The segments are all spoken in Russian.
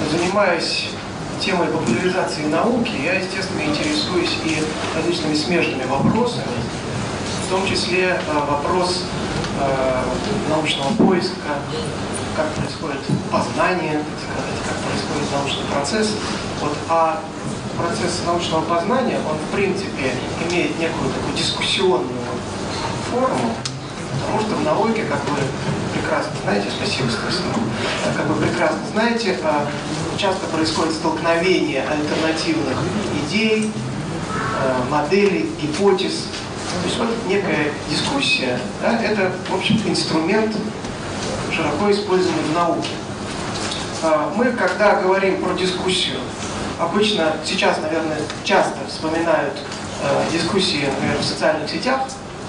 занимаясь темой популяризации науки, я, естественно, интересуюсь и различными смежными вопросами, в том числе вопрос научного поиска, как происходит познание, так сказать, как происходит научный процесс. Вот, а процесс научного познания, он в принципе имеет некую такую дискуссионную форму, потому что в науке, как вы прекрасно знаете, спасибо, как вы прекрасно знаете, часто происходит столкновение альтернативных идей, моделей, гипотез. То есть вот некая дискуссия, да, это, в общем-то, инструмент, широко используемый в науке. Мы, когда говорим про дискуссию, обычно сейчас, наверное, часто вспоминают дискуссии, например, в социальных сетях,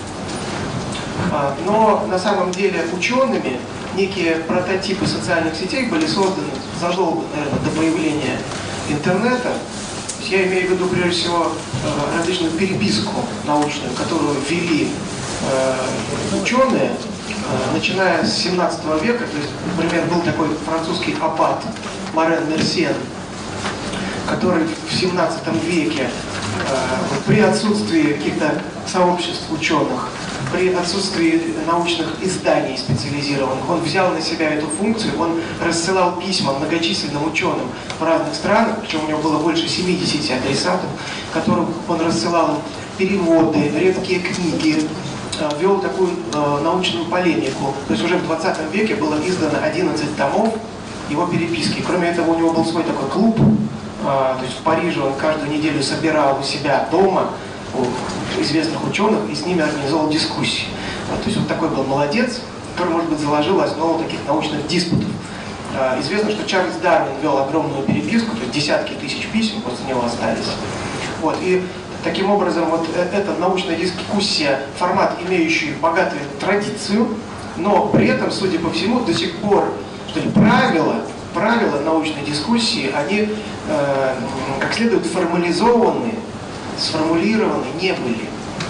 но на самом деле учеными некие прототипы социальных сетей были созданы задолго, наверное, до появления интернета. Я имею в виду, прежде всего, различную переписку научную, которую ввели ученые, начиная с 17 века. То есть, например, был такой французский аббат Морен Мерсьен, который в 17 веке при отсутствии каких-то сообществ ученых, при отсутствии научных изданий специализированных, он взял на себя эту функцию, он рассылал письма многочисленным ученым в разных странах, причем у него было больше 70 адресатов, которым он рассылал переводы, редкие книги, вел такую научную полемику. То есть уже в 20 веке было издано 11 томов его переписки. Кроме этого, у него был свой такой клуб, то есть в Париже он каждую неделю собирал у себя дома у известных ученых и с ними организовал дискуссии. Вот, то есть он такой был молодец, который, может быть, заложил основу таких научных диспутов. Известно, что Чарльз Дарвин вел огромную переписку, то есть десятки тысяч писем после него остались. Вот, и таким образом вот эта научная дискуссия, формат, имеющий богатую традицию, но при этом, судя по всему, до сих пор, что ли, правила научной дискуссии, они как следует формализованы, сформулированы не были.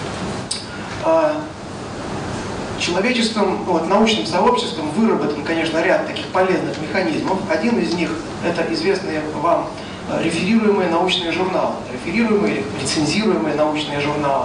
Человечеством, вот, научным сообществом выработан, конечно, ряд таких полезных механизмов. Один из них – это известные вам реферируемые научные журналы, реферируемые или рецензируемые научные журналы.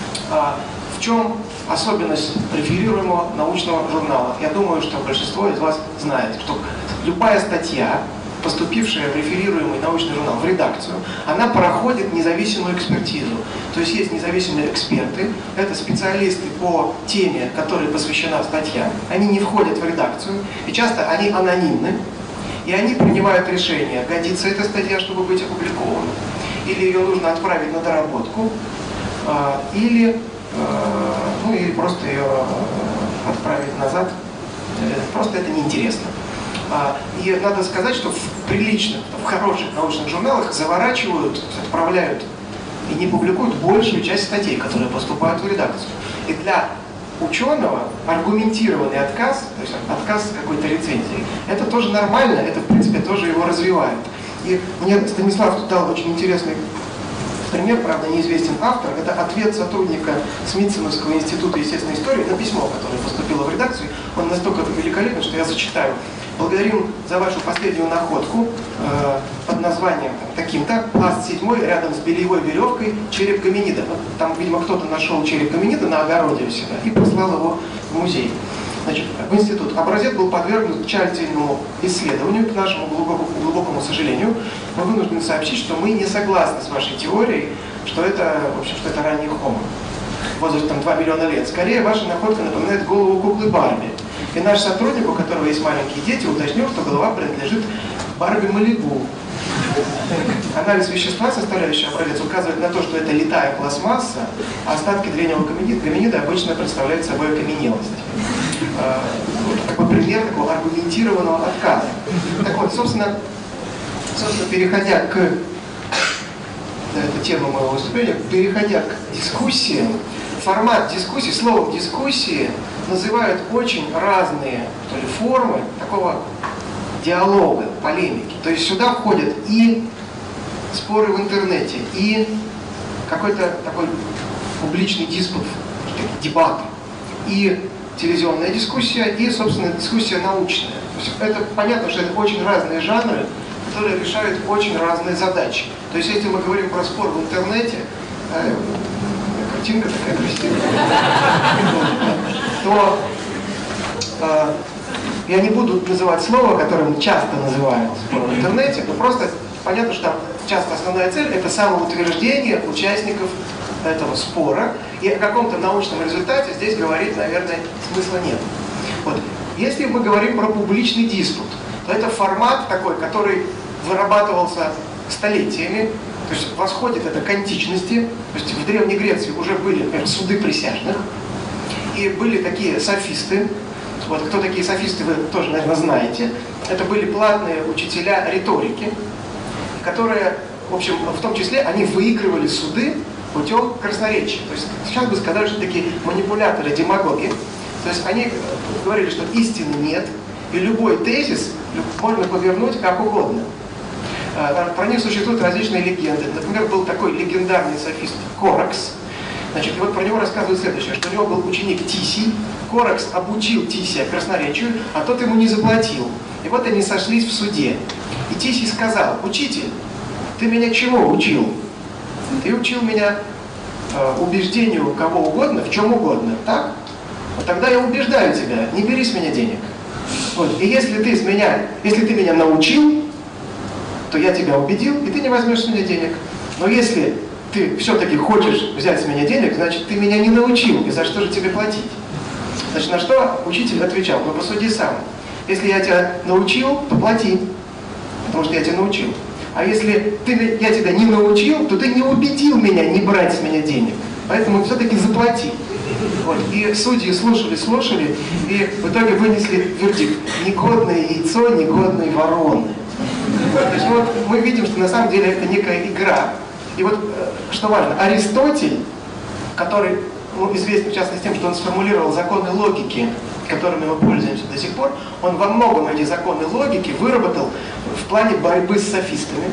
В чем особенность реферируемого научного журнала? Я думаю, что большинство из вас знает, что любая статья, поступившая в реферируемый научный журнал, в редакцию, она проходит независимую экспертизу. То есть есть независимые эксперты, это специалисты по теме, которой посвящена статья, они не входят в редакцию, и часто они анонимны, и они принимают решение, годится эта статья, чтобы быть опубликована, или ее нужно отправить на доработку, или просто ее отправить назад, просто это неинтересно. И надо сказать, что в приличных, в хороших научных журналах заворачивают, отправляют и не публикуют большую часть статей, которые поступают в редакцию. И для ученого аргументированный отказ, то есть отказ какой-то рецензии, это тоже нормально, это в принципе тоже его развивает. И мне Станислав дал очень интересный пример, правда неизвестен автор, это ответ сотрудника Смитсоновского института естественной истории на письмо, которое поступило в редакцию. Он настолько великолепен, что я зачитаю. Благодарим за вашу последнюю находку под названием таким-то, пласт 7 рядом с бельевой веревкой, череп гоминида. Там, видимо, кто-то нашел череп гоминида на огороде у себя и послал его в музей. Значит, в институт. Образец был подвергнут тщательному исследованию, к нашему глубокому сожалению. Мы вынуждены сообщить, что мы не согласны с вашей теорией, что это, в общем, что это ранний хомо, возрастом 2 миллиона лет. Скорее, ваша находка напоминает голову куклы Барби. И наш сотрудник, у которого есть маленькие дети, уточнил, что голова принадлежит Барби Малибу. Анализ вещества, составляющий образец, указывает на то, что это литая пластмасса, а остатки древнего гоминида обычно представляют собой окаменелость. Такой пример такого аргументированного отказа. Так вот, собственно, переходя к этой теме моего выступления, переходя к дискуссии, формат дискуссии, словом дискуссии называют очень разные формы такого диалога, полемики. То есть сюда входят и споры в интернете, и какой-то такой публичный диспут, дебаты, и телевизионная дискуссия, и, собственно, дискуссия научная. Это понятно, что это очень разные жанры, которые решают очень разные задачи. То есть, если мы говорим про спор в интернете, картинка такая красивая, то я не буду называть слово, которым часто называют спор в интернете, но просто понятно, что там часто основная цель – это самоутверждение участников этого спора, и о каком-то научном результате здесь говорить, наверное, смысла нет. Вот. Если мы говорим про публичный диспут, то это формат такой, который вырабатывался столетиями, то есть восходит это к античности, то есть в Древней Греции уже были, например, суды присяжных, и были такие софисты. Вот, кто такие софисты, вы тоже, наверное, знаете. Это были платные учителя риторики, которые, в общем, в том числе, они выигрывали суды путем красноречия. То есть сейчас бы сказали, что такие манипуляторы, демагоги. То есть они говорили, что истины нет, и любой тезис можно повернуть как угодно. Про них существуют различные легенды. Например, был такой легендарный софист Коракс. Значит, и вот про него рассказывают следующее, что у него был ученик Тисий. Коракс обучил Тисия красноречию, а тот ему не заплатил. И вот они сошлись в суде. И Тисий сказал: «Учитель, ты меня чему учил? Ты учил меня убеждению кого угодно, в чем угодно, так? Вот тогда я убеждаю тебя, не бери с меня денег. Вот. И если ты меня научил, то я тебя убедил, и ты не возьмешь с меня денег. Но если ты все-таки хочешь взять с меня денег, значит, ты меня не научил, и за что же тебе платить?» Значит, на что учитель отвечал: «Ну, посуди сам. Если я тебя научил, то плати, потому что я тебя научил. А если я тебя не научил, то ты не убедил меня не брать с меня денег. Поэтому все-таки заплати». Вот. И судьи слушали, и в итоге вынесли вердикт: негодное яйцо, негодные вороны. То есть вот мы видим, что на самом деле это некая игра. И вот, что важно, Аристотель, который известен в частности тем, что он сформулировал законы логики, которыми мы пользуемся до сих пор, он во многом эти законы логики выработал в плане борьбы с софистами.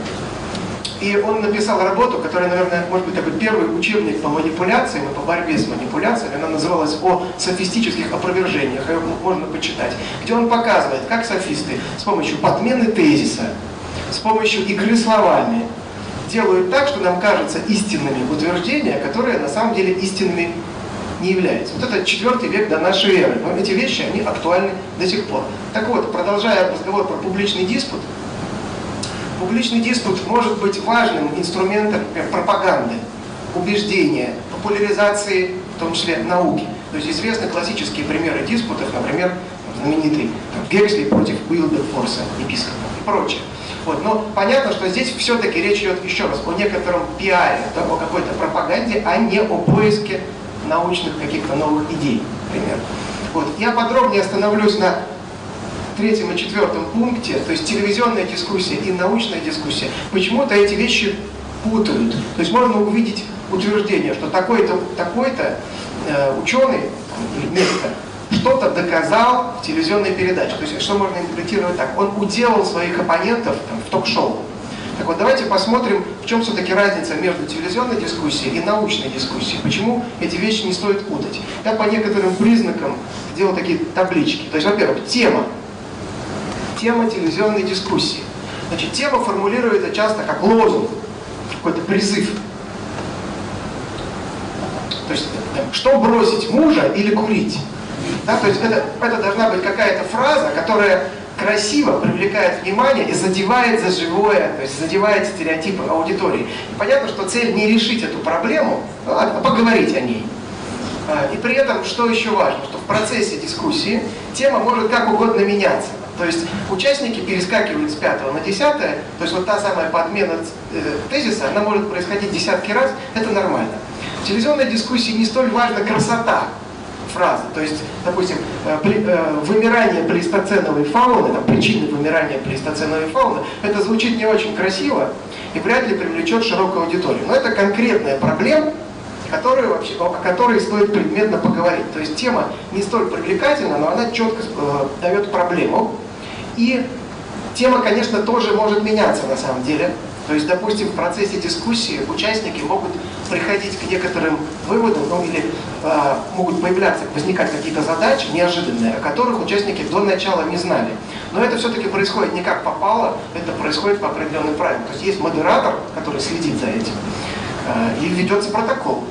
И он написал работу, которая, наверное, может быть такой первый учебник по манипуляциям и по борьбе с манипуляциями. Она называлась «О софистических опровержениях», ее можно почитать, где он показывает, как софисты с помощью подмены тезиса, с помощью игры словами делают так, что нам кажутся истинными утверждения, которые на самом деле истинными не являются. Вот это 4 век до нашей эры. Но эти вещи, они актуальны до сих пор. Так вот, продолжая разговор про публичный диспут, публичный диспут может быть важным инструментом пропаганды, убеждения, популяризации, в том числе науки. То есть известны классические примеры диспутов, например, знаменитый Гексли против Уилберфорса, епископа и прочее. Вот. Но понятно, что здесь все-таки речь идет еще раз о некотором пиаре, да, о какой-то пропаганде, а не о поиске научных каких-то новых идей, например. Вот. Я подробнее остановлюсь на 3-м и 4-м пункте, то есть телевизионная дискуссия и научная дискуссия. Почему-то эти вещи путают. То есть можно увидеть утверждение, что такой-то ученый или место что-то доказал в телевизионной передаче. То есть что можно интерпретировать так? Он уделал своих оппонентов в ток-шоу. Так вот, давайте посмотрим, в чем все-таки разница между телевизионной дискуссией и научной дискуссией. Почему эти вещи не стоит путать. Я по некоторым признакам сделал такие таблички. То есть, во-первых, тема телевизионной дискуссии. Значит, тема формулируется часто как лозунг, какой-то призыв. То есть, что бросить, мужа или курить? Да, то есть это должна быть какая-то фраза, которая красиво привлекает внимание и задевает за живое, то есть задевает стереотипы аудитории. И понятно, что цель не решить эту проблему, а поговорить о ней. И при этом, что еще важно, что в процессе дискуссии тема может как угодно меняться. То есть участники перескакивают с 5 на 10, то есть вот та самая подмена тезиса, она может происходить десятки раз, это нормально. В телевизионной дискуссии не столь важна красота фразы, то есть, допустим, вымирание плейстоценовой фауны, причины вымирания плейстоценовой фауны, это звучит не очень красиво и вряд ли привлечет широкую аудиторию. Но это конкретная проблема, о которой стоит предметно поговорить. То есть тема не столь привлекательна, но она четко дает проблему. И тема, конечно, тоже может меняться на самом деле. То есть, допустим, в процессе дискуссии участники могут приходить к некоторым выводам, или могут возникать какие-то задачи неожиданные, о которых участники до начала не знали. Но это все-таки происходит не как попало, это происходит по определенным правилам. То есть есть модератор, который следит за этим, и ведется протокол.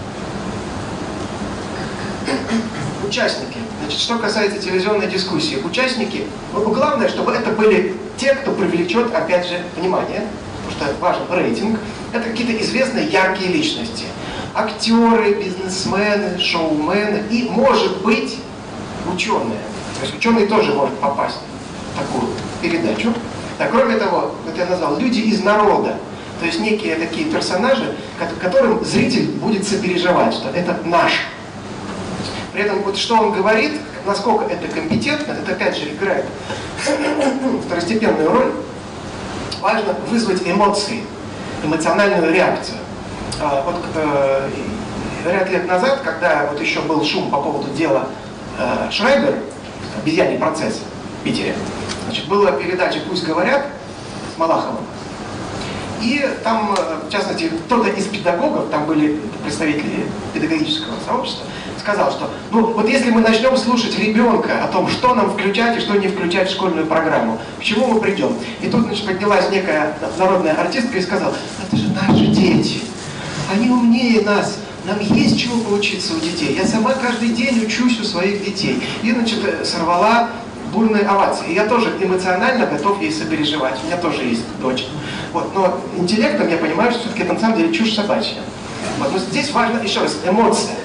Участники. Значит, что касается телевизионной дискуссии, участники, главное, чтобы это были те, кто привлечет, опять же, внимание, потому что важен рейтинг, это какие-то известные яркие личности. Актеры, бизнесмены, шоумены и, может быть, ученые. То есть ученый тоже может попасть в такую передачу. А кроме того, вот я назвал, люди из народа. То есть некие такие персонажи, которым зритель будет сопереживать, что это наш. При этом вот что он говорит, насколько это компетентно, это опять же играет второстепенную роль. Важно вызвать эмоции, эмоциональную реакцию. Вот ряд лет назад, когда вот еще был шум по поводу дела Шрайбер, обезьяний процесс в Питере, значит, была передача «Пусть говорят» с Малаховым. И там, в частности, кто-то из педагогов, там были представители педагогического сообщества, сказал, что ну вот если мы начнем слушать ребенка о том, что нам включать и что не включать в школьную программу, к чему мы придем? И тут, значит, поднялась некая народная артистка и сказала, это же наши дети, они умнее нас, нам есть чего поучиться у детей. Я сама каждый день учусь у своих детей. И, значит, сорвала бурные овации. И я тоже эмоционально готов ей сопереживать. У меня тоже есть дочь. Вот. Но интеллектом я понимаю, что все-таки это на самом деле чушь собачья. Вот. Но здесь важно, еще раз, эмоция.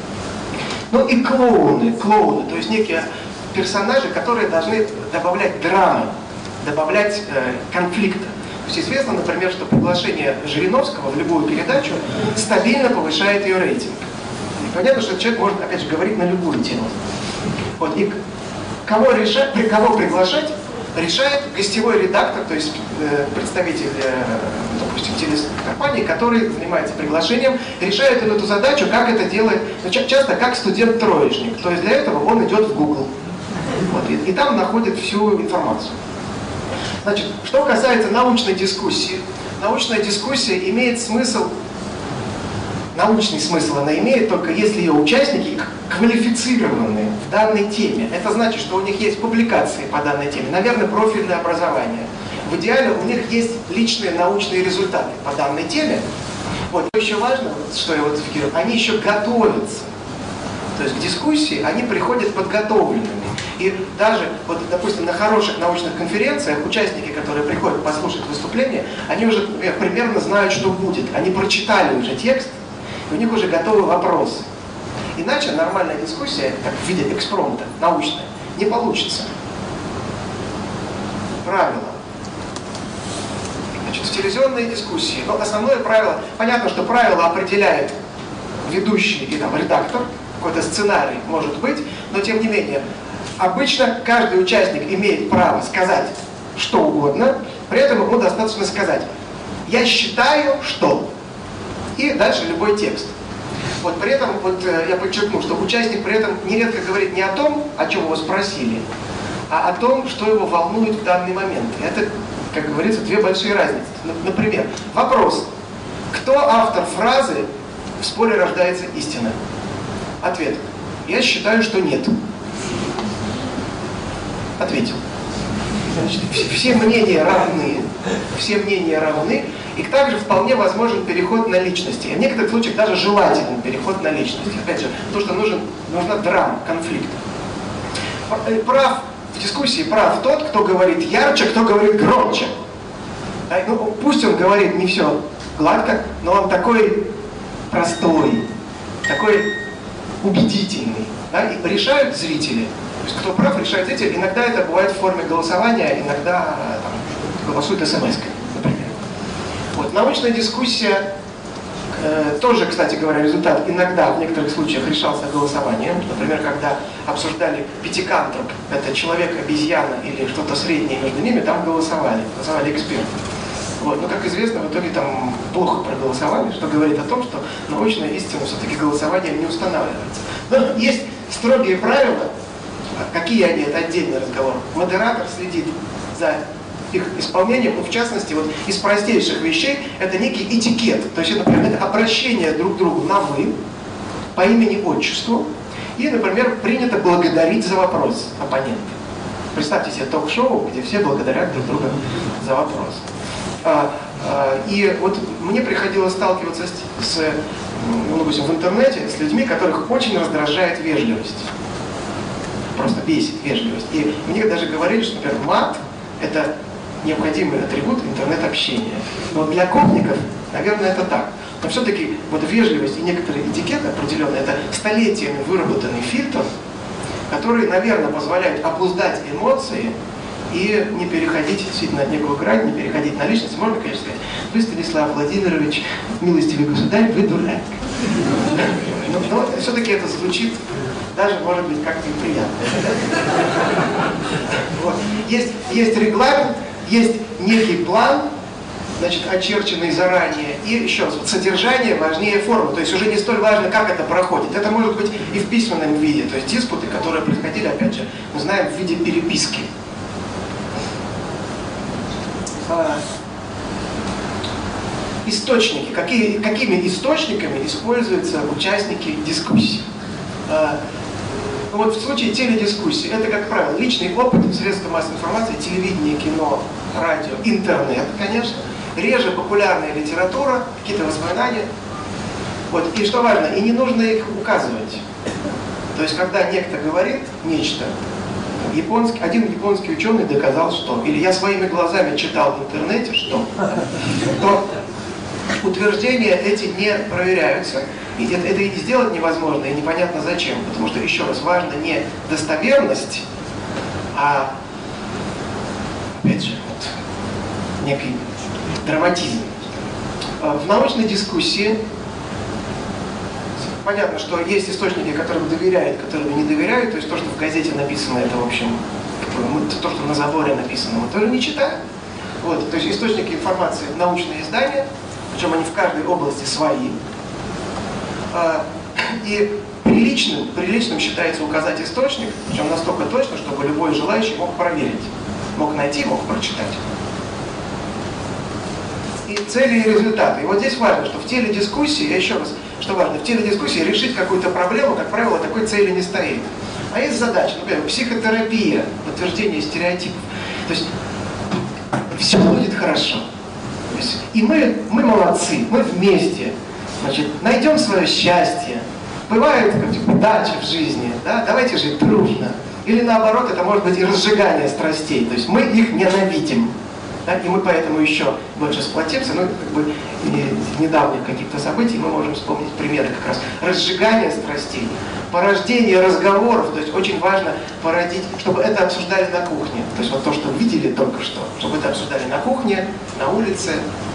Ну и клоуны, то есть некие персонажи, которые должны добавлять драмы, добавлять конфликта. То есть известно, например, что приглашение Жириновского в любую передачу стабильно повышает ее рейтинг. И понятно, что человек может, опять же, говорить на любую тему. Вот. И кого приглашать, решает гостевой редактор, то есть представитель, допустим, телекомпании, который занимается приглашением, решает эту задачу, как это делает, часто как студент-троечник. То есть для этого он идет в Google. Вот, и там находит всю информацию. Значит, что касается научной дискуссии, научная дискуссия имеет смысл, научный смысл она имеет только если ее участники квалифицированы в данной теме. Это значит, что у них есть публикации по данной теме, наверное, профильное образование. В идеале у них есть личные научные результаты по данной теме. Вот. Еще важно, что я вот зафиксировал, они еще готовятся. То есть к дискуссии они приходят подготовленными. И даже, вот, допустим, на хороших научных конференциях участники, которые приходят послушать выступление, они уже примерно знают, что будет. Они прочитали уже текст, и у них уже готовы вопросы. Иначе нормальная дискуссия, как в виде экспромта, научная, не получится. Правило. Значит, в телевизионной дискуссии, но основное правило, понятно, что правило определяет ведущий и там редактор, какой-то сценарий может быть, но тем не менее, обычно каждый участник имеет право сказать что угодно, при этом ему достаточно сказать «я считаю, что…» и дальше любой текст. Вот при этом, вот я подчеркну, что участник при этом нередко говорит не о том, о чем его спросили, а о том, что его волнует в данный момент. И это, как говорится, две большие разницы. Например, вопрос. Кто автор фразы «в споре рождается истина»? Ответ. Я считаю, что нет. Ответил. Значит, все мнения равны. Все мнения равны. И также вполне возможен переход на личности. И в некоторых случаях даже желателен переход на личности. Опять же, то, что нужна драма, конфликт. Прав в дискуссии, прав тот, кто говорит ярче, кто говорит громче. Ну, пусть он говорит не все гладко, но он такой простой, такой убедительный. Да? И решают зрители. То есть кто прав, решает зрители. Иногда это бывает в форме голосования, иногда там, голосуют смс-кой, например. Вот, научная дискуссия тоже, кстати говоря, результат иногда в некоторых случаях решался голосованием. Например, когда обсуждали пятикантроп, это человек-обезьяна или что-то среднее между ними, там голосовали эксперты. Вот. Но, как известно, в итоге там плохо проголосовали, что говорит о том, что научная истина все-таки голосованием не устанавливается. Но есть строгие правила, какие они, это отдельный разговор. Модератор следит за их исполнением, в частности, вот из простейших вещей, это некий этикет. То есть, например, это обращение друг к другу на «вы», по имени-отчеству, и, например, принято благодарить за вопрос оппонента. Представьте себе ток-шоу, где все благодарят друг друга за вопрос. И вот мне приходилось сталкиваться допустим, в интернете с людьми, которых очень раздражает вежливость. Просто бесит вежливость. И мне даже говорили, что, например, мат – это необходимый атрибут интернет-общения. Но для гопников, наверное, это так. Но все-таки вот вежливость и некоторые этикеты определенные – это столетиями выработанный фильтр, который, наверное, позволяет обуздать эмоции и не переходить действительно некую грань, не переходить на личность. Можно, конечно, сказать: вы, Станислав Владимирович, милостивый государь, вы дурак. Но все-таки это звучит даже, может быть, как-то неприятно. Вот. Есть регламент, есть некий план, значит, очерченный заранее. И еще раз, содержание важнее формы. То есть уже не столь важно, как это проходит. Это может быть и в письменном виде. То есть диспуты, которые происходили, опять же, мы знаем, в виде переписки. Источники. Какими источниками используются участники дискуссий? Вот в случае теледискуссии это, как правило, личный опыт, средства массовой информации, телевидение, кино, радио, интернет, конечно. Реже популярная литература, какие-то воспоминания. Вот. И что важно, и не нужно их указывать. То есть, когда некто говорит нечто, один японский ученый доказал, что, или я своими глазами читал в интернете, что, то утверждения эти не проверяются. И это и сделать невозможно, и непонятно зачем. Потому что, еще раз, важно не достоверность, а, опять же, вот, некий драматизм. В научной дискуссии понятно, что есть источники, которым доверяют, которым не доверяют. То есть то, что в газете написано, это, в общем, то, что на заборе написано, мы тоже не читаем. Вот, то есть источники информации – научные издания, причем они в каждой области свои. И приличным считается указать источник, причем настолько точно, чтобы любой желающий мог проверить, мог найти, мог прочитать. И цели и результаты. И вот здесь важно, что в теледискуссии, еще раз, что важно, в теледискуссии решить какую-то проблему, как правило, такой цели не стоит. А есть задача, например, психотерапия, подтверждение стереотипов. То есть все будет хорошо. То есть, и мы молодцы, мы вместе. Значит, найдем свое счастье. Бывает удача в жизни, да? Давайте жить дружно. Или наоборот, это может быть и разжигание страстей. То есть мы их ненавидим. Да? И мы поэтому еще больше сплотимся. Ну, как бы из недавних каких-то событий мы можем вспомнить примеры как раз разжигания страстей, порождение разговоров. То есть очень важно породить, чтобы это обсуждали на кухне. То есть вот то, что видели только что, чтобы это обсуждали на кухне, на улице.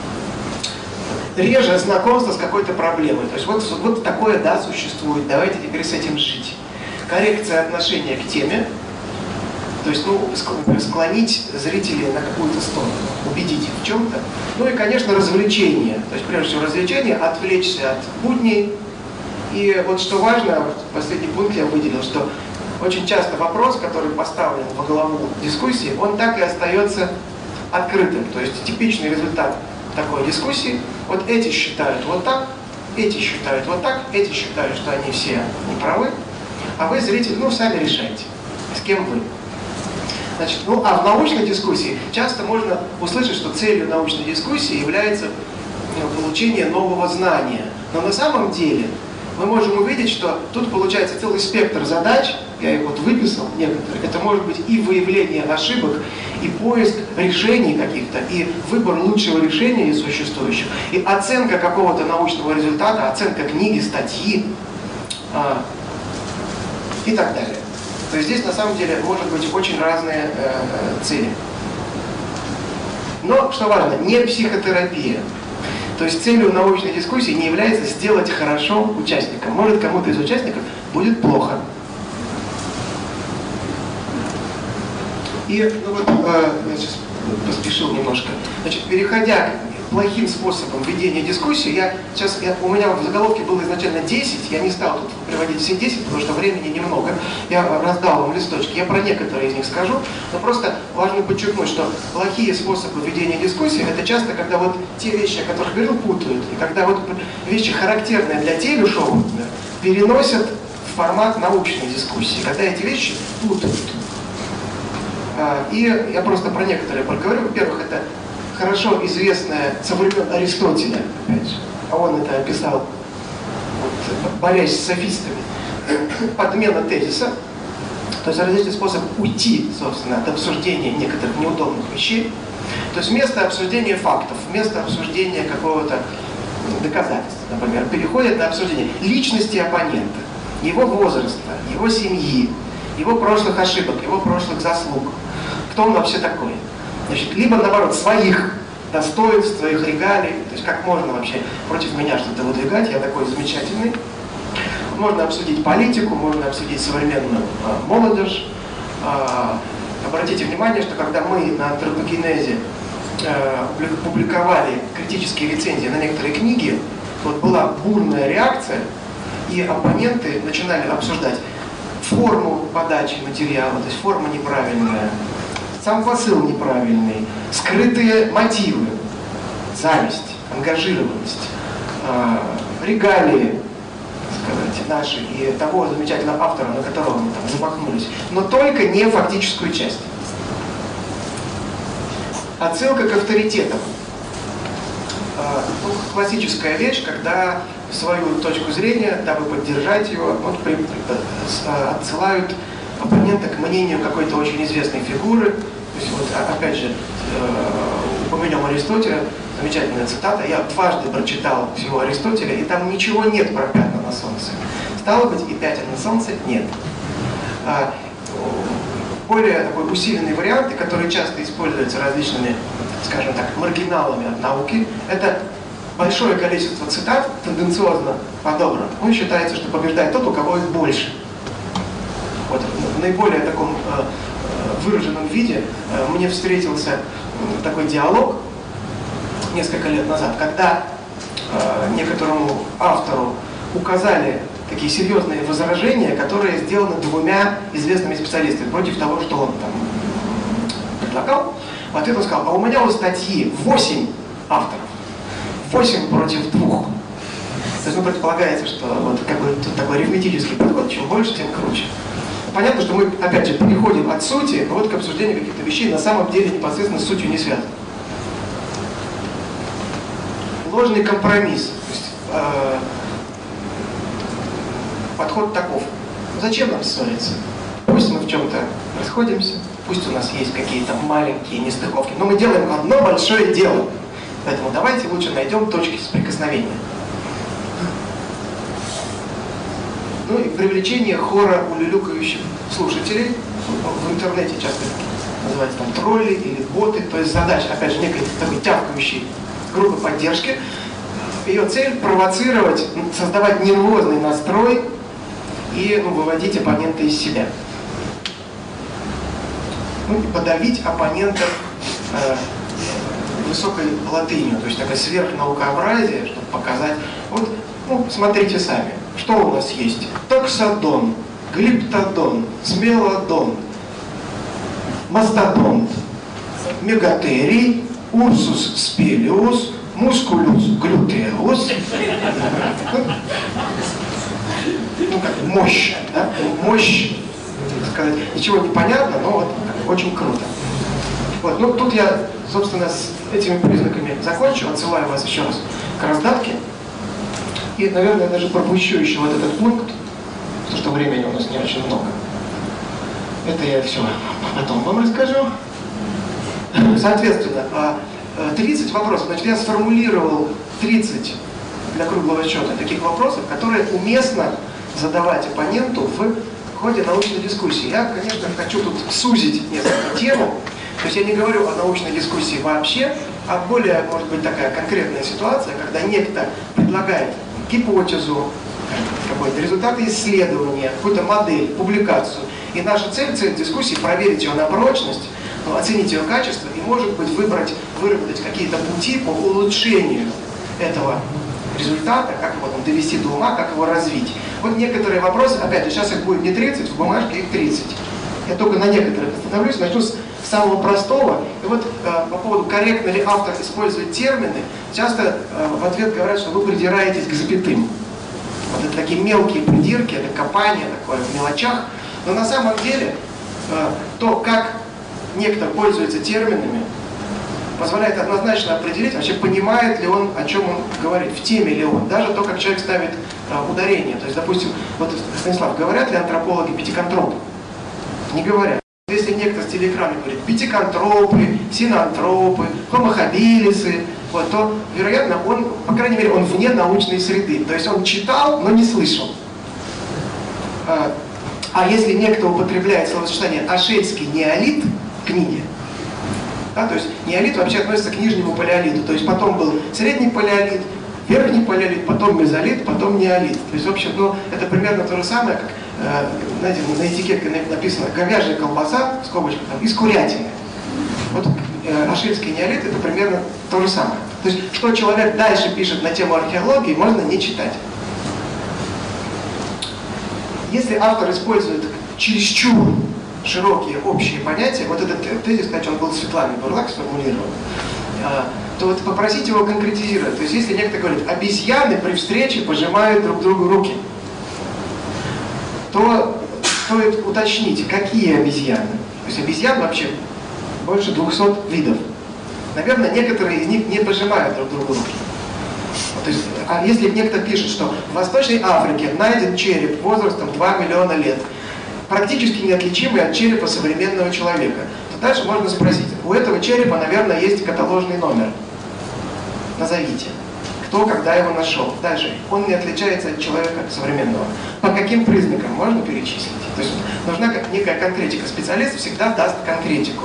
Реже знакомство с какой-то проблемой. То есть вот такое, да, существует. Давайте теперь с этим жить. Коррекция отношения к теме. То есть, склонить зрителей на какую-то сторону, убедить их в чем-то. Ну и, конечно, развлечение. То есть, прежде всего, развлечение, отвлечься от будней. И вот что важно, в последний пункт я выделил, что очень часто вопрос, который поставлен во главу дискуссии, он так и остается открытым. То есть, типичный результат такой дискуссии: вот эти считают вот так, эти считают вот так, эти считают, что они все неправы, а вы, зритель, сами решайте, с кем вы. Значит, а в научной дискуссии часто можно услышать, что целью научной дискуссии является получение нового знания. Но на самом деле мы можем увидеть, что тут получается целый спектр задач, я их вот выписал некоторые. Это может быть и выявление ошибок, и поиск решений каких-то, и выбор лучшего решения из существующих, и оценка какого-то научного результата, оценка книги, статьи и так далее. То есть здесь на самом деле может быть очень разные цели. Но, что важно, не психотерапия. То есть целью научной дискуссии не является сделать хорошо участникам. Может, кому-то из участников будет плохо. И, я сейчас поспешил немножко. Значит, переходя к плохим способам ведения дискуссии, у меня в заголовке было изначально 10, я не стал тут приводить все 10, потому что времени немного. Я раздал вам листочки, я про некоторые из них скажу, но просто важно подчеркнуть, что плохие способы ведения дискуссии — это часто, когда вот те вещи, о которых говорил, путают, и когда вот вещи, характерные для телешоу, например, переносят в формат научной дискуссии, когда эти вещи путают. И я просто про некоторые поговорю. Во-первых, это хорошо известное со времен Аристотеля, опять же, а он это описал, вот, борясь с софистами, подмена тезиса, то есть различный способ уйти, собственно, от обсуждения некоторых неудобных вещей. То есть вместо обсуждения фактов, вместо обсуждения какого-то доказательства, например, переходит на обсуждение личности оппонента, его возраста, его семьи, его прошлых ошибок, его прошлых заслуг. Кто он вообще такой? Значит, либо, наоборот, своих достоинств, своих регалий, то есть как можно вообще против меня что-то выдвигать, я такой замечательный. Можно обсудить политику, можно обсудить современную молодежь. Обратите внимание, что когда мы на антропогенезе публиковали критические рецензии на некоторые книги, вот была бурная реакция, и оппоненты начинали обсуждать форму подачи материала, то есть форма неправильная, сам посыл неправильный, скрытые мотивы, зависть, ангажированность, регалии, сказать, наши и того замечательного автора, на которого мы там замахнулись, но только не фактическую часть. Отсылка к авторитетам. Классическая вещь, когда свою точку зрения, дабы поддержать его, вот, отсылают оппонента к мнению какой-то очень известной фигуры. То есть, вот, опять же, упомянем Аристотеля, замечательная цитата. Я дважды прочитал всего Аристотеля, и там ничего нет про пятна на солнце. Стало быть, и пятен на солнце нет. Более такой усиленный вариант, который часто используется различными, скажем так, маргиналами от науки, это большое количество цитат, тенденциозно подобрано. Ну, считается, что побеждает тот, у кого их больше. Вот, в наиболее таком выраженном виде мне встретился такой диалог несколько лет назад, когда некоторому автору указали такие серьезные возражения, которые сделаны двумя известными специалистами против того, что он там предлагал. В ответ он сказал: а у меня у статьи 8 авторов, 8 против 2. То есть, ну, предполагается, что вот как бы тут такой арифметический подход, чем больше, тем круче. Понятно, что мы, опять же, переходим от сути вот к обсуждению каких-то вещей, на самом деле непосредственно с сутью не связаны. Ложный компромисс. То есть, подход таков. Зачем нам ссориться? Пусть мы в чем-то расходимся, пусть у нас есть какие-то маленькие нестыковки, но мы делаем одно большое дело. Поэтому давайте лучше найдем точки соприкосновения. Ну и привлечение хора улюлюкающих слушателей. В интернете часто называется там тролли или боты. То есть задача, опять же, некой такой тявкающей группы поддержки. Ее цель — провоцировать, создавать нервозный настрой и выводить оппонента из себя. Ну, и подавить оппонента высокой латынью, то есть такое сверхнаукообразие, чтобы показать. Вот, ну, смотрите сами, что у нас есть: токсодон, глиптодон, смелодон, мастодонт, мегатерий, урсус спелиус, мускулюс глютеус. Ну, как мощь, да? Мощь, так сказать, ничего не понятно, но вот очень круто. Вот, ну, тут я, собственно, с этими признаками закончу, отсылаю вас еще раз к раздатке. И, наверное, даже пропущу еще вот этот пункт, потому что времени у нас не очень много. Это я все потом вам расскажу. Соответственно, 30 вопросов. Значит, я сформулировал 30 для круглого счета таких вопросов, которые уместно задавать оппоненту в ходе научной дискуссии. Я, конечно, хочу тут сузить несколько тему. То есть я не говорю о научной дискуссии вообще, а более, может быть, такая конкретная ситуация, когда некто предлагает гипотезу, какой-то результаты исследования, какую-то модель, публикацию. И наша цель дискуссии — проверить ее на прочность, оценить ее качество и, может быть, выработать какие-то пути по улучшению этого результата, как его там довести до ума, как его развить. Вот некоторые вопросы, опять же, сейчас их будет не 30, в бумажке их 30. Я только на некоторых остановлюсь, начну с самого простого. И вот по поводу, корректно ли автор использует термины, часто в ответ говорят, что вы придираетесь к запятым. Вот это такие мелкие придирки, это копание такое в мелочах. Но на самом деле то, как некто пользуется терминами, позволяет однозначно определить, вообще понимает ли он, о чем он говорит, в теме ли он, даже то, как человек ставит ударение. То есть, допустим, вот, Станислав, говорят ли антропологи пятиконтропы? Не говорят. Если некто с телеэкрана говорит пятиконтропы, синантропы, хомохабилисы, вот, то, вероятно, он, по крайней мере, он вне научной среды. То есть он читал, но не слышал. А если некто употребляет словосочетание «ашельский неолит» в книге, да, то есть неолит вообще относится к нижнему палеолиту, то есть потом был средний палеолит, верхний палеолит, потом мезолит, потом неолит. То есть, в общем, ну, это примерно то же самое, как, знаете, на этикетке написано «говяжья колбаса», в скобочках, там, из курятины. Вот ашельский неолит — это примерно то же самое. То есть, что человек дальше пишет на тему археологии, можно не читать. Если автор использует чересчур широкие общие понятия, вот этот тезис, кстати, он был Светланой Бурлак сформулирован, то вот попросите его конкретизировать. То есть если некто говорит, обезьяны при встрече пожимают друг другу руки, то стоит уточнить, какие обезьяны. То есть обезьян вообще больше 200 видов. Наверное, некоторые из них не пожимают друг другу руки. То есть, а если некто пишет, что в Восточной Африке найден череп возрастом 2 миллиона лет, практически неотличимый от черепа современного человека, то дальше можно спросить, у этого черепа, наверное, есть каталожный номер. Назовите. Кто, когда его нашел. Дальше. Он не отличается от человека современного. По каким признакам можно перечислить? То есть нужна некая конкретика. Специалист всегда даст конкретику.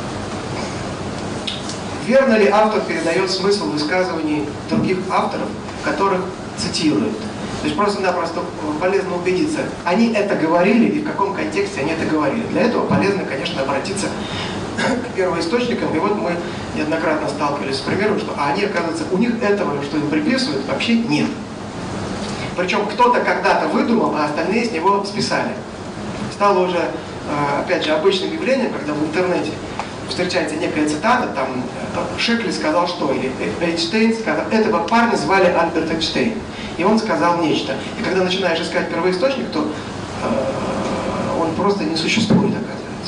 Верно ли автор передает смысл высказываний других авторов, которых цитирует? То есть просто-напросто полезно убедиться, они это говорили и в каком контексте они это говорили. Для этого полезно, конечно, обратиться к первоисточникам. И вот мы неоднократно сталкивались с примером, что они, оказывается, у них этого, что им приписывают, вообще нет. Причем кто-то когда-то выдумал, а остальные с него списали. Стало уже, опять же, обычным явлением, когда в интернете встречается некая цитата, там Шекли сказал что, или Эйнштейн сказал, этого парня звали Альберт Эйнштейн, и он сказал нечто. И когда начинаешь искать первоисточник, то он просто не существует, оказывается.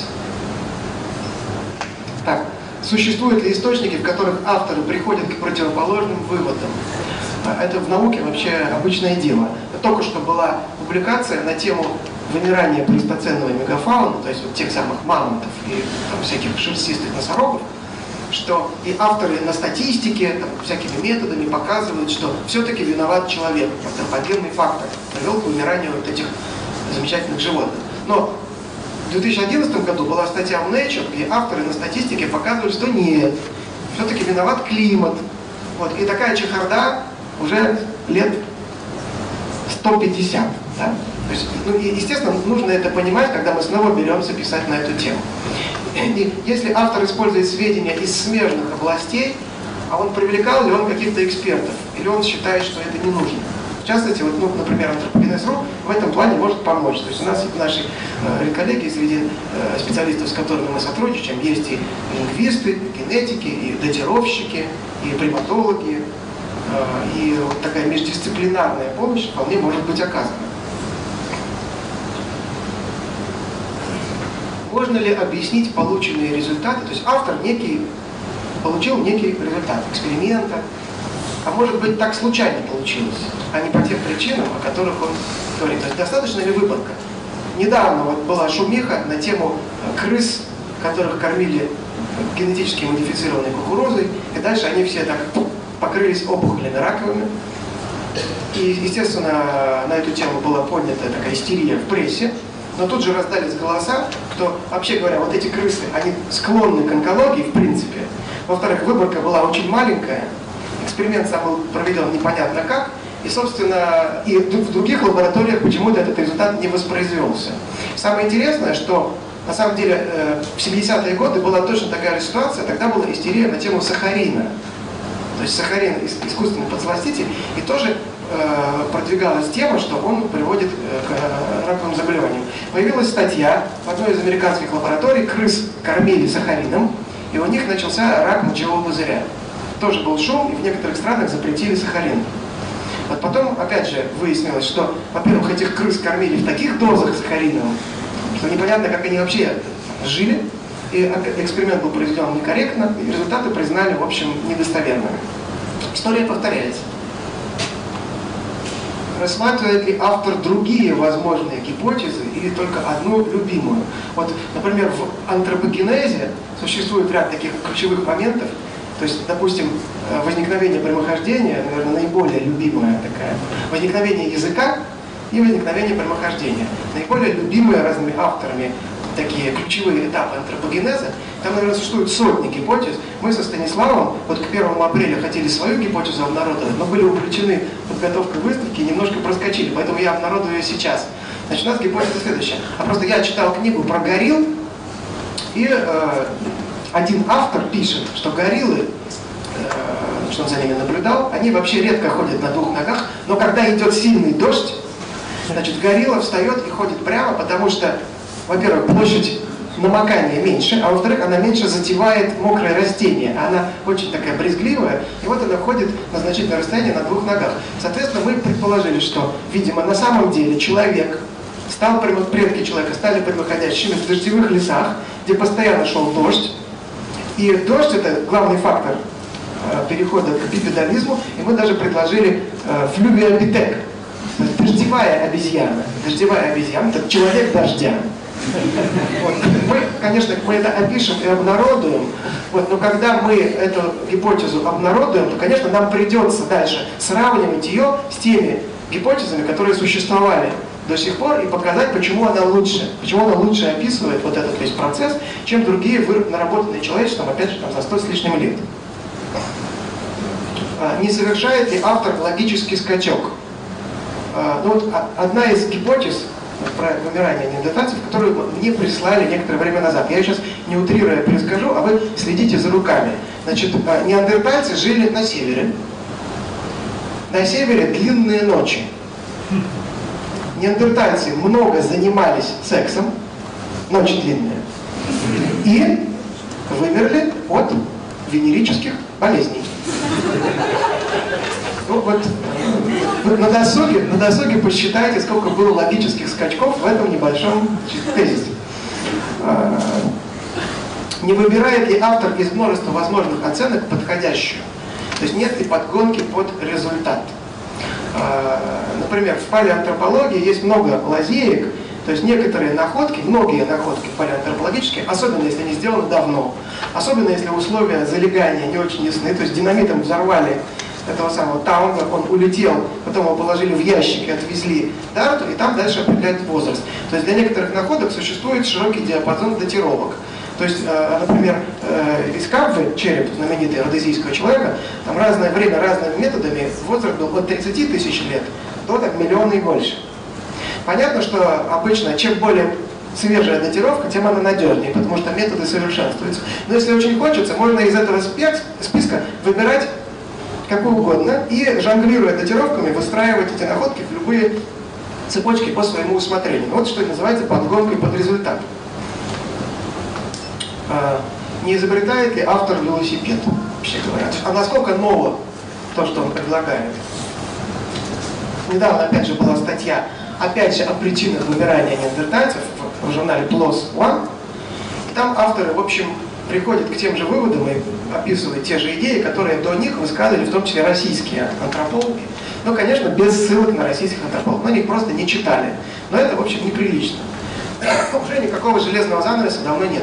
Так, существуют ли источники, в которых авторы приходят к противоположным выводам? Это в науке вообще обычное дело. Только что была публикация на тему вымирания плейстоценовой мегафауны, то есть вот тех самых мамонтов и там, всяких шерстистых носорогов, что и авторы на статистике, там, всякими методами показывают, что все-таки виноват человек, антропогенный фактор привел к вымиранию вот этих замечательных животных. Но в 2011 году была статья в Nature, где авторы на статистике показывают, что нет, все-таки виноват климат. Вот. И такая чехарда уже лет 150. Да? То есть, ну, и, естественно, нужно это понимать, когда мы снова беремся писать на эту тему. И если автор использует сведения из смежных областей, а он привлекал ли он каких-то экспертов, или он считает, что это не нужно. В частности, вот, ну, например, Антропогенез.ру в этом плане может помочь. То есть у нас наши коллеги среди специалистов, с которыми мы сотрудничаем, есть и лингвисты, и генетики, и датировщики, и приматологи, и вот такая междисциплинарная помощь вполне может быть оказана. Можно ли объяснить полученные результаты? То есть автор получил некий результат эксперимента, а может быть так случайно получилось, а не по тем причинам, о которых он говорит. То есть достаточно ли выпадка? Недавно вот была шумиха на тему крыс, которых кормили генетически модифицированной кукурузой, и дальше они все так покрылись опухолями раковыми. И, естественно, на эту тему была поднята такая истерия в прессе. Но тут же раздались голоса, что, вообще говоря, вот эти крысы, они склонны к онкологии, в принципе. Во-вторых, выборка была очень маленькая, эксперимент сам был проведен непонятно как, и, собственно, и в других лабораториях почему-то этот результат не воспроизвелся. Самое интересное, что, на самом деле, в 70-е годы была точно такая же ситуация, тогда была истерия на тему сахарина. То есть сахарин искусственный подсластитель, и тоже продвигалась тема, что он приводит к раковым заболеваниям. Появилась статья в одной из американских лабораторий, крыс кормили сахарином, и у них начался рак мочевого пузыря. Тоже был шум, и в некоторых странах запретили сахарин. Вот потом, опять же, выяснилось, что, во-первых, этих крыс кормили в таких дозах сахарина, что непонятно, как они вообще жили. И эксперимент был произведен некорректно, и результаты признали, в общем, недостоверными. История повторяется. Рассматривает ли автор другие возможные гипотезы или только одну любимую? Вот, например, в антропогенезе существует ряд таких ключевых моментов. То есть, допустим, возникновение прямохождения, наверное, наиболее любимая такая. Возникновение языка и возникновение прямохождения. Наиболее любимые разными авторами такие ключевые этапы антропогенеза. Там, наверное, существует сотни гипотез. Мы со Станиславом вот к 1 апреля хотели свою гипотезу обнародовать, но были увлечены подготовкой выставки и немножко проскочили, поэтому я обнародую ее сейчас. Значит, у нас гипотеза следующая. А просто я читал книгу про горилл, и один автор пишет, что гориллы, что он за ними наблюдал, они вообще редко ходят на двух ногах, но когда идет сильный дождь, значит, горилла встает и ходит прямо, потому что, во-первых, площадь намокания меньше, а во-вторых, она меньше затевает мокрое растение. Она очень такая брезгливая, и вот она ходит на значительное расстояние на двух ногах. Соответственно, мы предположили, что, видимо, на самом деле человек предки человека стали прямоходящими в дождевых лесах, где постоянно шел дождь. И дождь – это главный фактор перехода к бипедализму, и мы даже предложили флювиопитек. Дождевая обезьяна. Дождевая обезьяна – это человек дождя. Вот. Мы это опишем и обнародуем, вот, но когда мы эту гипотезу обнародуем, то, конечно, нам придется дальше сравнивать ее с теми гипотезами, которые существовали до сих пор, и показать, почему она лучше описывает вот этот весь процесс, чем другие наработанные человечеством, опять же, там, за 100 с лишним лет. Не совершает ли автор логический скачок? Ну, вот одна из гипотез про вымирание неандертальцев, которую мне прислали некоторое время назад. Я сейчас не утрируя перескажу, а вы следите за руками. Значит, неандертальцы жили на севере. На севере длинные ночи. Неандертальцы много занимались сексом, ночи длинные, и вымерли от венерических болезней. Ну, вот, на досуге посчитайте, сколько было логических скачков в этом небольшом тезисе. Не выбирает ли автор из множества возможных оценок подходящую? То есть нет ли подгонки под результат? Например, в палеоантропологии есть много лазеек, то есть некоторые находки, многие находки палеоантропологические, особенно если они сделаны давно, особенно если условия залегания не очень ясны, то есть динамитом взорвали этого самого Таунга, он улетел, потом его положили в ящик и отвезли Дарту, и там дальше определяют возраст. То есть для некоторых находок существует широкий диапазон датировок. То есть, например, из Кабвы, череп знаменитый родезийского человека, там разное время, разными методами возраст был от 30 тысяч лет до так, миллиона и больше. Понятно, что обычно чем более свежая датировка, тем она надежнее, потому что методы совершенствуются. Но если очень хочется, можно из этого списка выбирать какую угодно и, жонглируя датировками, выстраивать эти находки в любые цепочки по своему усмотрению. Вот что называется подгонкой под результат. Не изобретает ли автор велосипед, вообще говоря? А насколько ново то, что он предлагает? Недавно, опять же, была статья, опять же, о причинах вымирания неандертальцев в журнале PLOS ONE. И там авторы, в общем, приходят к тем же выводам и описывают те же идеи, которые до них высказывали, в том числе российские антропологи. Но, конечно, без ссылок на российских антропологов. Но они их просто не читали. Но это, в общем, неприлично. Уже никакого железного занавеса давно нет.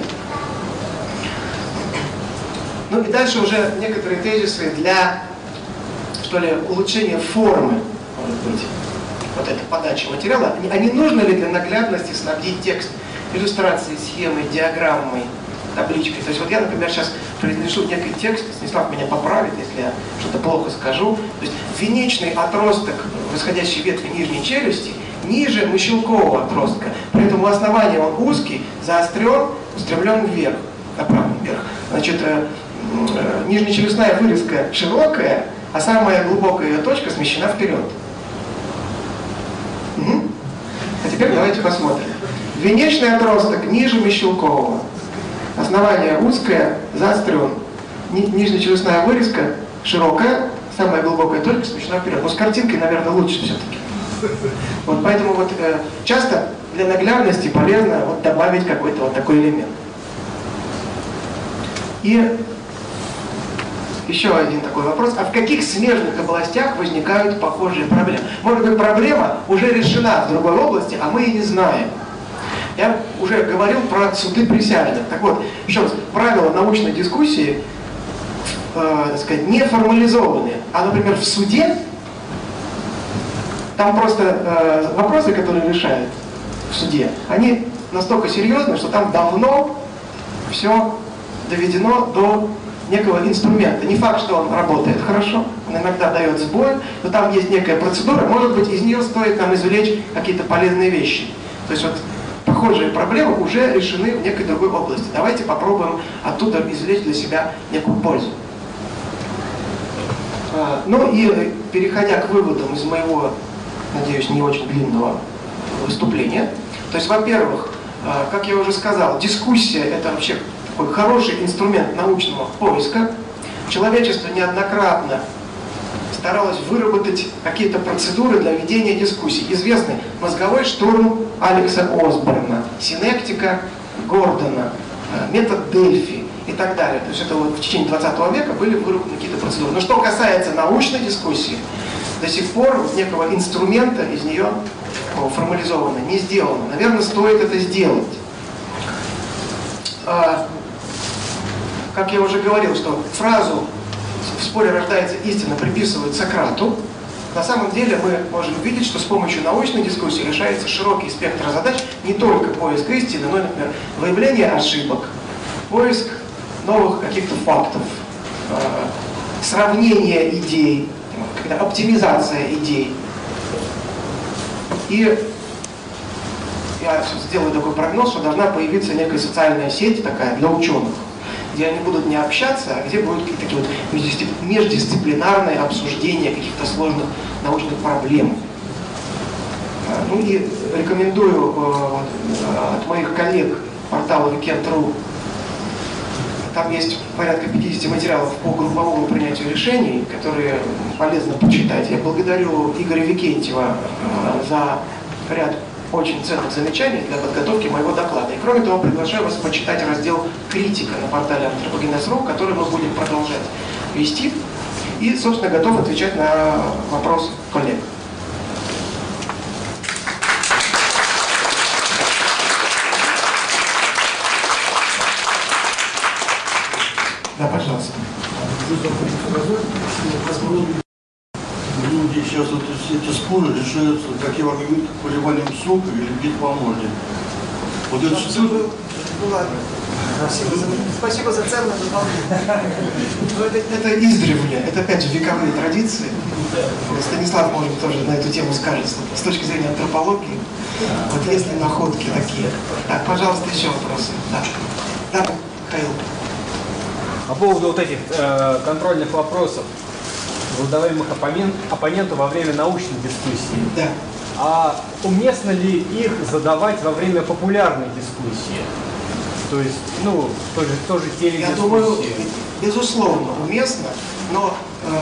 Ну и дальше уже некоторые тезисы для, что ли, улучшения формы, может быть, вот этой подачи материала. А не нужно ли для наглядности снабдить текст иллюстрацией, схемой, диаграммой, табличкой? То есть вот я, например, сейчас произнесу некий текст, Станислав меня поправит, если я что-то плохо скажу. То есть венечный отросток восходящей ветви нижней челюсти ниже мощелкового отростка. При этом у основания он узкий, заострен, устремлен вверх, направлен вверх. Значит, нижнечелюстная вырезка широкая, а самая глубокая ее точка смещена вперед. Угу. А теперь давайте посмотрим. Венечный отросток ниже мощелкового. Основание узкое, заострен. Нижнечелюстная вырезка широкая, самая глубокая точка смещена вперед. Но с картинкой, наверное, лучше все-таки. Вот поэтому вот часто для наглядности полезно вот добавить какой-то вот такой элемент. И еще один такой вопрос. А в каких смежных областях возникают похожие проблемы? Может быть, проблема уже решена в другой области, а мы и не знаем. Я уже говорил про суды присяжных. Так вот, еще раз, правила научной дискуссии, так сказать, не формализованные. А, например, в суде там просто вопросы, которые решают в суде, они настолько серьезны, что там давно все доведено до некого инструмента. Не факт, что он работает хорошо, он иногда дает сбой, но там есть некая процедура, может быть, из нее стоит нам извлечь какие-то полезные вещи. То есть вот похожие проблемы уже решены в некой другой области. Давайте попробуем оттуда извлечь для себя некую пользу. Ну и переходя к выводам из моего, надеюсь, не очень длинного выступления. То есть, во-первых, как я уже сказал, дискуссия – это вообще такой хороший инструмент научного поиска. Человечество неоднократно старалось выработать какие-то процедуры для ведения дискуссий. Известный мозговой штурм Алекса Осборна, синектика Гордона, метод Дельфи и так далее. То есть это вот в течение 20 века были выработаны какие-то процедуры. Но что касается научной дискуссии, до сих пор некого инструмента из нее формализованно не сделано. Наверное, стоит это сделать. Как я уже говорил, что фразу «в споре рождается истина» приписывают Сократу. На самом деле мы можем видеть, что с помощью научной дискуссии решается широкий спектр задач, не только поиск истины, но, например, выявление ошибок, поиск новых каких-то фактов, сравнение идей, оптимизация идей. И я сделаю такой прогноз, что должна появиться некая социальная сеть такая для ученых, где они будут не общаться, а где будут какие-то такие вот междисциплинарные обсуждения каких-то сложных научных проблем. Ну и рекомендую от моих коллег портала Weekend.ru, там есть порядка 50 материалов по групповому принятию решений, которые полезно почитать. Я благодарю Игоря Викентьева за ряд очень ценных замечаний для подготовки моего доклада. И кроме того, приглашаю вас почитать раздел «Критика» на портале Anthropogenes.ru, который мы будем продолжать вести. И, собственно, готов отвечать на вопрос коллег. Да, пожалуйста. Люди сейчас вот эти споры решаются, как я говорю, поливанием сока или бит-по-морде. Вот это что? Ну ладно. Спасибо за ценное дополнение. Это издревле, это опять же вековые традиции. Станислав, может, тоже на эту тему скажет, с точки зрения антропологии. Вот есть ли находки такие. Так, пожалуйста, еще вопросы. Да, Михаил. По поводу вот этих контрольных вопросов, задаваемых оппоненту во время научной дискуссии. Да. А уместно ли их задавать во время популярной дискуссии? То есть, ну, тоже теледискуссии. Я думаю, безусловно, уместно, но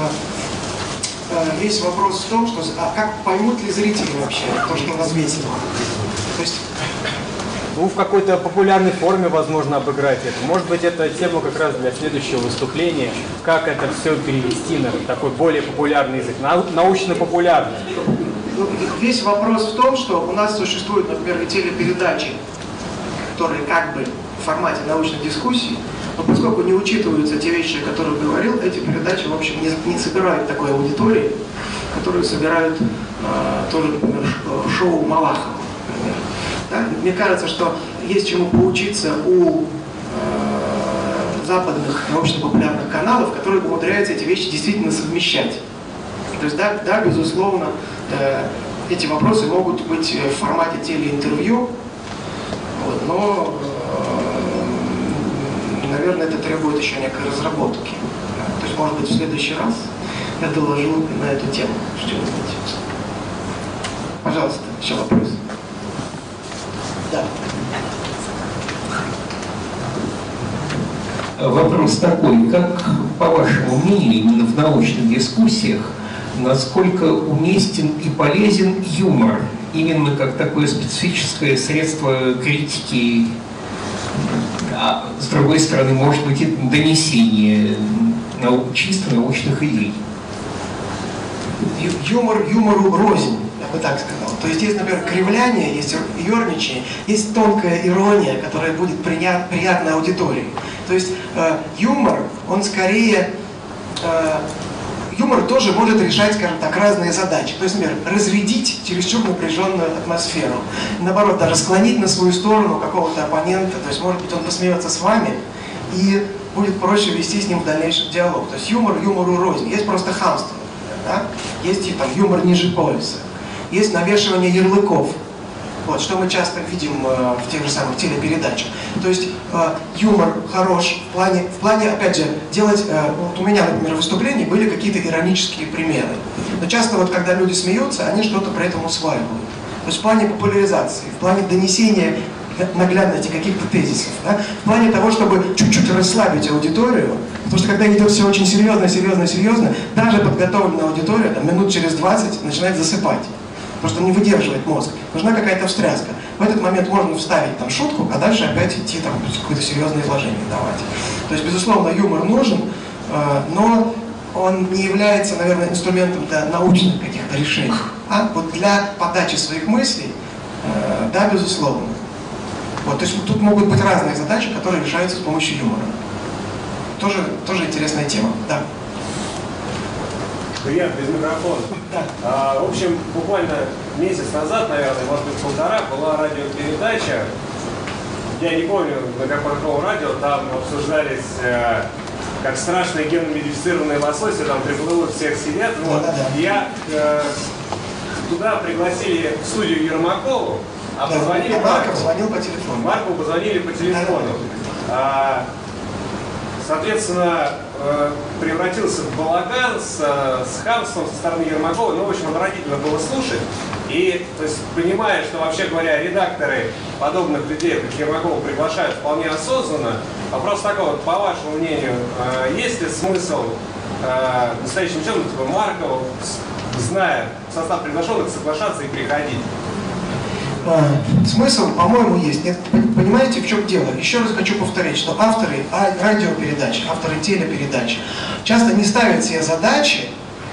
весь вопрос в том, что как поймут ли зрители вообще то, что развесили. То есть... Ну, в какой-то популярной форме, возможно, обыграть это. Может быть, это тема как раз для следующего выступления, как это все перевести на такой более популярный язык, научно-популярный. Весь вопрос в том, что у нас существуют, например, и телепередачи, которые как бы в формате научной дискуссии, но поскольку не учитываются те вещи, о которых говорил, эти передачи, в общем, не собирают такой аудитории, которую собирают тоже, например, шоу Малахова, например. Да? Мне кажется, что есть чему поучиться у западных научно-популярных каналов, которые умудряются эти вещи действительно совмещать. То есть, да, безусловно, эти вопросы могут быть в формате телеинтервью, вот, но, наверное, это требует еще некой разработки. То есть, может быть, в следующий раз я доложу на эту тему что-нибудь. Пожалуйста, еще вопрос. Да. Вопрос такой, как, по вашему мнению, именно в научных дискуссиях, насколько уместен и полезен юмор, именно как такое специфическое средство критики а с другой стороны, может быть, это донесение чисто научных идей. Юмор юмору рознь, я бы так сказал. То есть есть, например, кривляние, есть ерничание, есть тонкая ирония, которая будет приятна аудитории. То есть юмор, он скорее... Юмор тоже может решать, скажем так, разные задачи. То есть, например, разрядить чересчур напряженную атмосферу. Наоборот, даже склонить на свою сторону какого-то оппонента. То есть, может быть, он посмеется с вами, и будет проще вести с ним в дальнейшем диалог. То есть юмор юмору рознь. Есть просто хамство. Да? Есть и, там, юмор ниже пояса. Есть навешивание ярлыков. Вот, что мы часто видим в тех же самых телепередачах. То есть юмор хорош в плане, опять же, делать... вот у меня, например, в выступлении были какие-то иронические примеры. Но часто вот, когда люди смеются, они что-то при этом усваивают. То есть в плане популяризации, в плане донесения наглядности каких-то тезисов, да? В плане того, чтобы чуть-чуть расслабить аудиторию, потому что когда идет все очень серьезно, даже подготовленная аудитория там, минут через 20 начинает засыпать. Потому что не выдерживает мозг. Нужна какая-то встряска. В этот момент можно вставить там шутку, а дальше опять идти там какое-то серьезное изложение давать. То есть, безусловно, юмор нужен, но он не является, наверное, инструментом для научных каких-то решений. А вот для подачи своих мыслей, да, безусловно. Вот, то есть тут могут быть разные задачи, которые решаются с помощью юмора. Тоже интересная тема. Да. Привет, без микрофона. Да. В общем, буквально месяц назад, наверное, может быть, полтора, была радиопередача. Я не помню, на каком радио, там обсуждались, как страшные генно-модифицированные лососи, там приплывут, всех сидят. Вот. Я туда пригласили в студию Ермакову, а позвонили Марков звонил по телефону. Марку позвонили по телефону. Соответственно, превратился в балаган с хамством со стороны Ермакова. Ну, в общем, отвратительно было слушать. И, то есть, понимая, что, вообще говоря, редакторы подобных людей, как Ермакова, приглашают вполне осознанно, вопрос такой, вот, по вашему мнению, есть ли смысл настоящим ученым, типа Маркова, зная состав приглашенных, соглашаться и приходить? Смысл, по-моему, есть. Нет, понимаете, в чем дело? Еще раз хочу повторить, что авторы радиопередач, авторы телепередач часто не ставят себе задачи,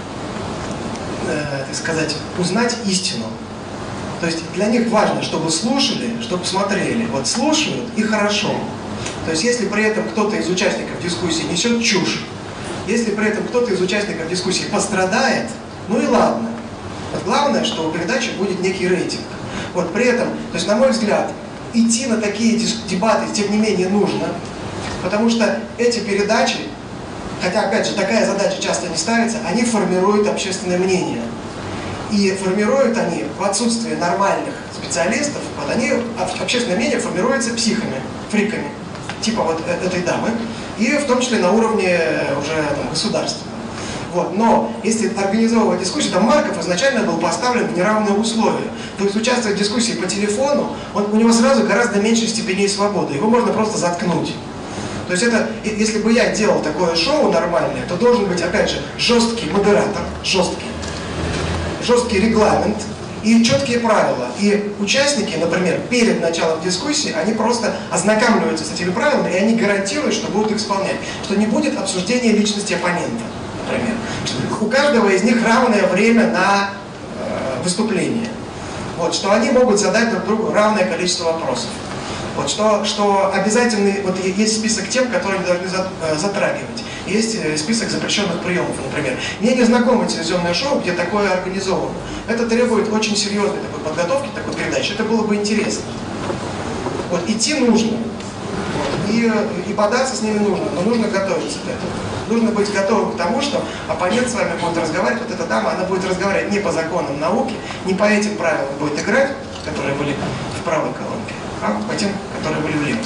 так сказать, узнать истину. То есть для них важно, чтобы слушали, чтобы смотрели. Вот слушают и хорошо. То есть если при этом кто-то из участников дискуссии несет чушь, если при этом кто-то из участников дискуссии пострадает, ну и ладно. Вот главное, что у передачи будет некий рейтинг. Вот при этом, то есть, на мой взгляд, идти на такие дебаты, тем не менее, нужно, потому что эти передачи, хотя, опять же, такая задача часто не ставится, они формируют общественное мнение. И формируют они в отсутствие нормальных специалистов, вот они, общественное мнение формируется психами, фриками, типа вот этой дамы, и в том числе на уровне уже там, государства. Вот. Но если организовывать дискуссию, там Марков изначально был поставлен в неравные условия. То есть участвовать в дискуссии по телефону, у него сразу гораздо меньше степеней свободы. Его можно просто заткнуть. То есть это, если бы я делал такое шоу нормальное, то должен быть, опять же, жесткий модератор, жесткий регламент и четкие правила. И участники, например, перед началом дискуссии, они просто ознакомливаются с этими правилами, и они гарантируют, что будут их исполнять. Что не будет обсуждения личности оппонента. Например. У каждого из них равное время на выступление. Вот, что они могут задать друг другу равное количество вопросов. Вот, что обязательный, вот есть список тем, которые они должны затрагивать. Есть список запрещенных приемов, например. Мне не знакомо телевизионное шоу, где такое организовано. Это требует очень серьезной такой подготовки, такой передачи. Это было бы интересно. Вот, идти нужно. И податься с ними нужно, но нужно готовиться к этому. Нужно быть готовым к тому, что оппонент с вами будет разговаривать, вот эта дама, она будет разговаривать не по законам науки, не по этим правилам будет играть, которые были в правой колонке, а по тем, которые были в левой.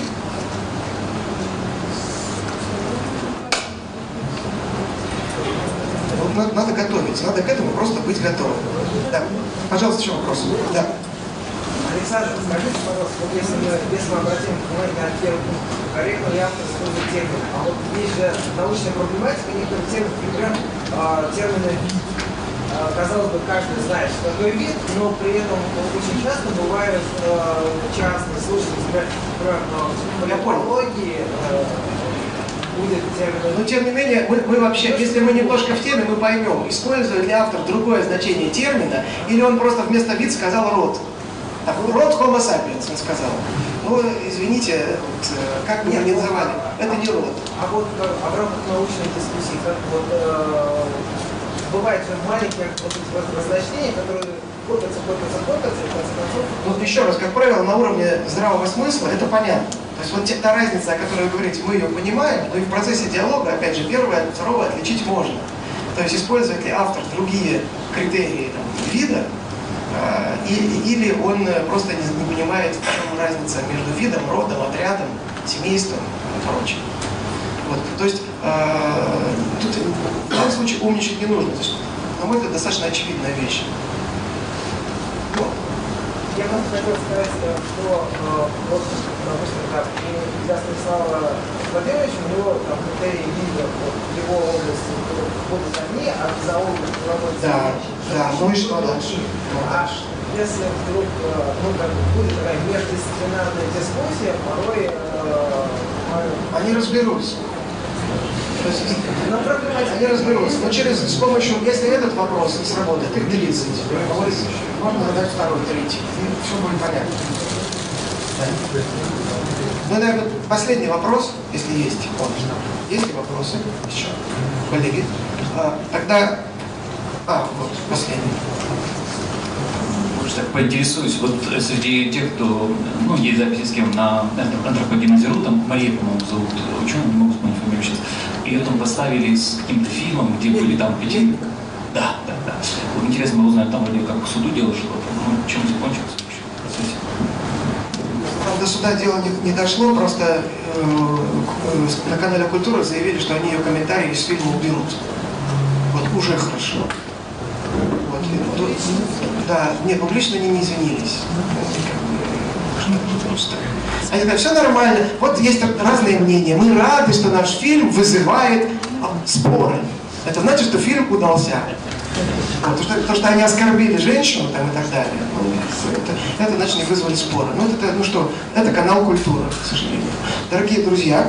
Вот надо готовиться, надо к этому просто быть готовым. Да. Пожалуйста, еще вопрос. Да. Александр, скажите, пожалуйста, вот если мы обратим внимание на первый пункт, корректно ли автор использует термин, а вот есть же научная проблематика, некоторые термины, например, термины казалось бы, каждый знает, что такое вид, но при этом очень часто бывают частные случаи, например, в политологии будет термин. Но тем не менее, мы вообще, если мы немножко в теме, мы поймем, использует ли автор другое значение термина, или он просто вместо вид сказал род. Так, род Homo sapiens, он сказал. Ну, извините, как бы вы ни называли, это не род. А вот в рамках научной дискуссии, как вот бывают же маленькие вот эти разночтения, которые копятся, и в конце концов. Ну, еще раз, как правило, на уровне здравого смысла это понятно. То есть вот та разница, о которой вы говорите, мы ее понимаем, но и в процессе диалога, опять же, первое от второго отличить можно. То есть использует ли автор другие критерии там, вида, или он просто не понимает, в чем разница между видом, родом, отрядом, семейством и прочим. Вот. То есть тут в данном случае умничать не нужно. То есть, на мой взгляд, достаточно очевидная вещь. Вот. Я просто хотел сказать, что вот, допустим, так, для Станислава Владимировича у него там критерии вида вот, в его области будут одни, а за область работы ну и что дальше? А если вдруг будет такая междисциплинарная дискуссия, порой они разберутся. Они разберутся. Но с помощью, если этот вопрос не сработает, их 30. Можно задать второй, третий. И все будет понятно. Да. Ну, наверное, последний вопрос, если есть. Есть ли вопросы еще? Коллеги? Тогда... вот, последний. Может, так поинтересуюсь, вот среди тех, кто, есть записи, с кем на антропогенезируют, там Мария, по-моему, зовут ученую, не могу вспомнить фамилию сейчас, ее там поставили с каким-то фильмом, где были там эти... Да. Вот интересно было узнать, там вроде как к суду дело шло, чем закончилось вообще в процессе. Там до суда дело не дошло, просто на канале «Культура» заявили, что они ее комментарии из фильма уберут. Вот уже хорошо. Вот. Да, нет, публично они не извинились. Они говорят, все нормально, вот есть разные мнения. Мы рады, что наш фильм вызывает споры. Это значит, что фильм удался. Вот, то, что они оскорбили женщину там, и так далее, это значит, не вызвали споры. Это канал «Культура», к сожалению. Дорогие друзья,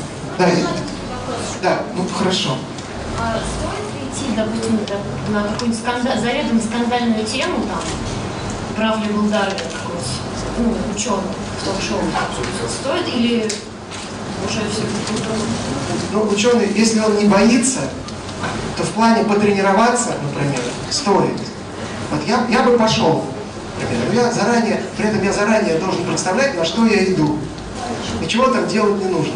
хорошо. Стоит ли идти, допустим, на какую-нибудь заведомо скандальную тему, там, прав ли был Дарвин какой-нибудь, ученый в ток-шоу? Стоит или уже все? Ученый, если он не боится, то в плане потренироваться, например, стоит. Вот я бы пошел, например, при этом я заранее должен представлять, на что я иду. Ничего там делать не нужно.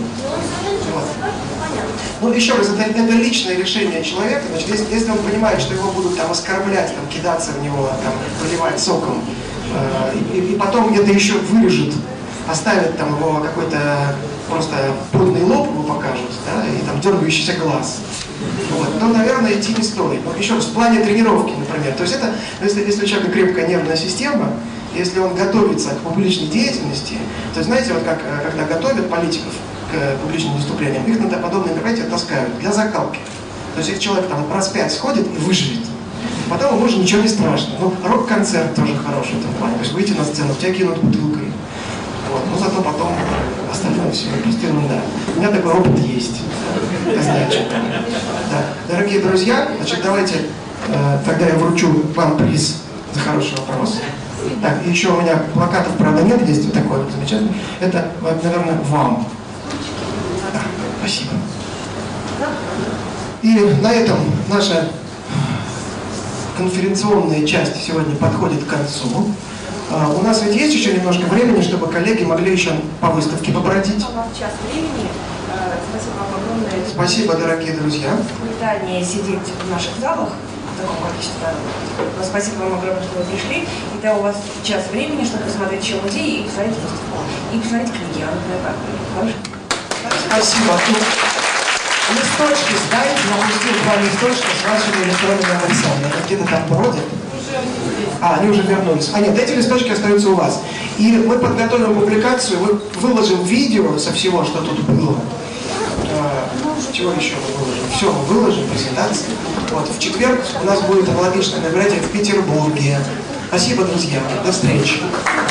Вот. Еще раз, это личное решение человека. Значит, если он понимает, что его будут там оскорблять, там, кидаться в него, там, поливать соком, и потом это еще вырежут, оставят там его какой-то просто полный лоб его покажут, да, и там дергающийся глаз. Вот. То, наверное, идти не стоит. Но еще раз, в плане тренировки, например. То есть это, если у человека крепкая нервная система, если он готовится к публичной деятельности, то знаете, вот как когда готовят политиков к публичным выступлениям, их на подобные мероприятия таскают для закалки. То есть если человек там раз 5 сходит и выживет, потом ему уже ничего не страшно. Рок-концерт тоже хороший в этом плане. То есть выйти на сцену, тебя кинут бутылкой. Вот. Но зато потом остальное все просто ерунда. У меня такой опыт есть. Я знаю, что там. Да. Дорогие друзья, значит, давайте тогда я вручу вам приз за хороший вопрос. Так, и еще у меня плакатов, правда, нет здесь, вот такой вот замечательный. Это, наверное, вам. Да, спасибо. И на этом наша конференционная часть сегодня подходит к концу. У нас ведь есть еще немножко времени, чтобы коллеги могли еще по выставке побродить. У нас час времени. Спасибо вам огромное. Спасибо, дорогие друзья. Испытание сидеть в наших залах в таком количестве. Спасибо вам огромное, что вы пришли. И да, у вас час времени, чтобы посмотреть еще музей и посмотреть выставку. И посмотреть книги. Спасибо. Листочки ставить, я пустил 2 листочка с вашими электронными адресами. Это где-то там бродят. Они уже вернулись. Нет, эти листочки остаются у вас. И мы подготовим публикацию, мы выложим видео со всего, что тут было. чего еще мы выложим? Все мы выложим, презентации. Вот, в четверг у нас будет аналогичное мероприятие в Петербурге. Спасибо, друзья. До встречи.